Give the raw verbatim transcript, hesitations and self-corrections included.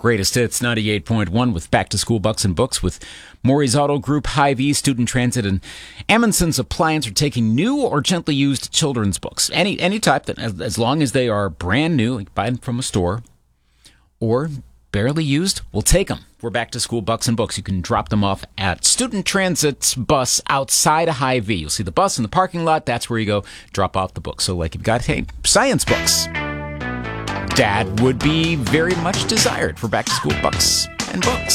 Greatest Hits ninety-eight point one with Back to School Bucks and Books with Maury's Auto Group, Hy-Vee, Student Transit, and Amundsen's Appliance are taking new or gently used children's books. Any any type, that as, as long as they are brand new, like buy them from a store, or barely used, we'll take them. We're Back to School Bucks and Books. You can drop them off at Student Transit's bus outside of Hy-Vee. You'll see the bus in the parking lot. That's where you go drop off the books. So like you've got, hey, science books. Dad would be very much desired for Back to School Bucks and Books.